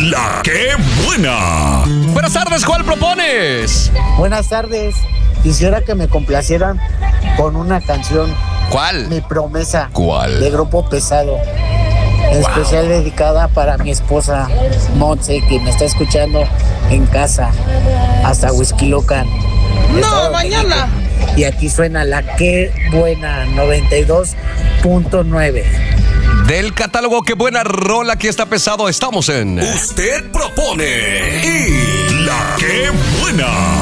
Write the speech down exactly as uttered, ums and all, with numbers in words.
La Qué Buena. Buenas tardes, ¿cuál propones? Buenas tardes. Quisiera que me complacieran con una canción. ¿Cuál? Mi promesa. ¿Cuál? De Grupo Pesado. En Wow. especial dedicada para mi esposa Montse, que me está escuchando en casa. Hasta Huixquilucan. No, mañana. Y aquí suena La Qué Buena noventa y dos punto nueve. Del catálogo Qué Buena Rola, aquí está Pesado. Estamos en Usted propone y La Qué Buena.